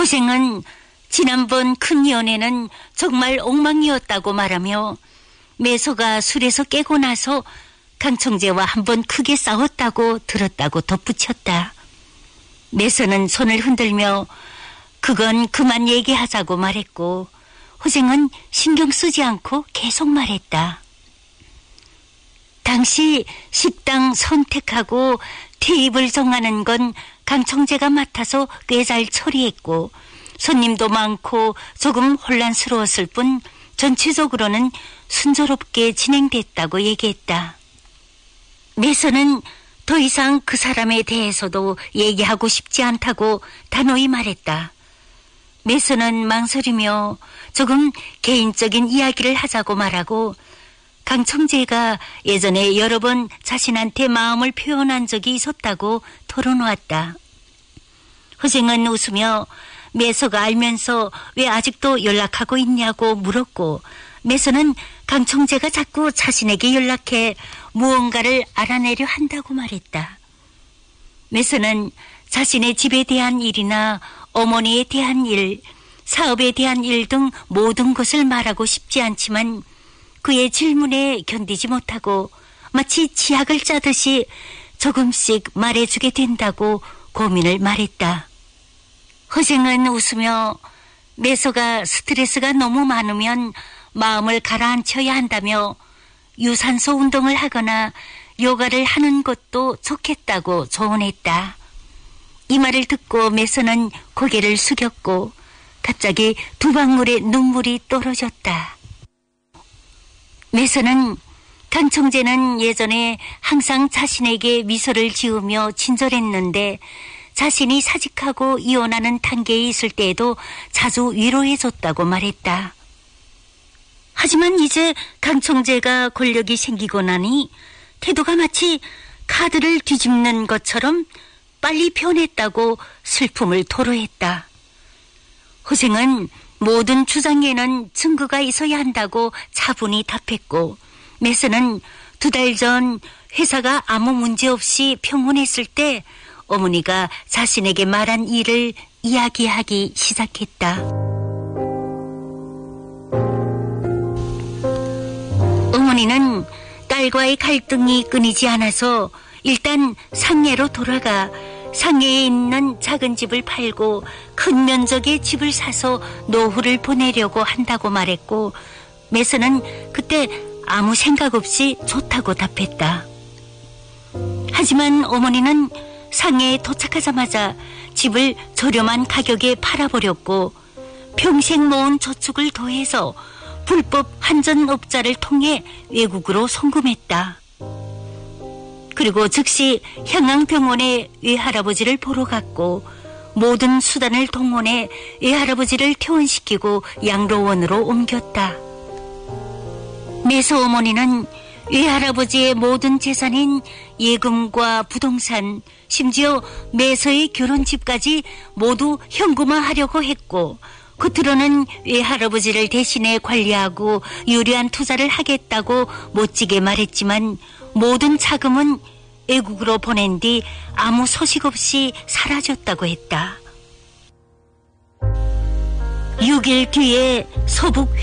허생은 지난번 큰 연애는 정말 엉망이었다고 말하며 매서가 술에서 깨고 나서 강청재와 한번 크게 싸웠다고 들었다고 덧붙였다. 매서는 손을 흔들며 그건 그만 얘기하자고 말했고 허생은 신경 쓰지 않고 계속 말했다. 당시 식당 선택하고 테이블 정하는 건 강청재가 맡아서 꽤 잘 처리했고 손님도 많고 조금 혼란스러웠을 뿐 전체적으로는 순조롭게 진행됐다고 얘기했다. 매서는 더 이상 그 사람에 대해서도 얘기하고 싶지 않다고 단호히 말했다. 매서는 망설이며 조금 개인적인 이야기를 하자고 말하고 강청재가 예전에 여러 번 자신한테 마음을 표현한 적이 있었다고 털어놓았다. 허생은 웃으며 매서가 알면서 왜 아직도 연락하고 있냐고 물었고 매서는 강청재가 자꾸 자신에게 연락해 무언가를 알아내려 한다고 말했다. 매서는 자신의 집에 대한 일이나 어머니에 대한 일, 사업에 대한 일 등 모든 것을 말하고 싶지 않지만 그의 질문에 견디지 못하고 마치 치약을 짜듯이 조금씩 말해주게 된다고 고민을 말했다. 허생은 웃으며 매서가 스트레스가 너무 많으면 마음을 가라앉혀야 한다며 유산소 운동을 하거나 요가를 하는 것도 좋겠다고 조언했다. 이 말을 듣고 매서는 고개를 숙였고 갑자기 두 방울의 눈물이 떨어졌다. 매서는 강청재는 예전에 항상 자신에게 미소를 지으며 친절했는데 자신이 사직하고 이혼하는 단계에 있을 때에도 자주 위로해줬다고 말했다. 하지만 이제 강청재가 권력이 생기고 나니 태도가 마치 카드를 뒤집는 것처럼 빨리 변했다고 슬픔을 토로했다. 허생은 모든 주장에는 증거가 있어야 한다고 차분히 답했고 매서는 2달 전 회사가 아무 문제 없이 평온했을 때 어머니가 자신에게 말한 일을 이야기하기 시작했다. 어머니는 딸과의 갈등이 끊이지 않아서 일단 상해로 돌아가 상해에 있는 작은 집을 팔고 큰 면적의 집을 사서 노후를 보내려고 한다고 말했고 매서는 그때 아무 생각 없이 좋다고 답했다. 하지만 어머니는 상해에 도착하자마자 집을 저렴한 가격에 팔아버렸고 평생 모은 저축을 더해서 불법 환전업자를 통해 외국으로 송금했다. 그리고 즉시 향양병원에 외할아버지를 보러 갔고 모든 수단을 동원해 외할아버지를 퇴원시키고 양로원으로 옮겼다. 매서 어머니는 외할아버지의 모든 재산인 예금과 부동산, 심지어 매서의 결혼집까지 모두 현금화하려고 했고 겉으로는 외할아버지를 대신해 관리하고 유리한 투자를 하겠다고 멋지게 말했지만 모든 자금은 외국으로 보낸 뒤 아무 소식 없이 사라졌다고 했다. 6일 뒤에 서북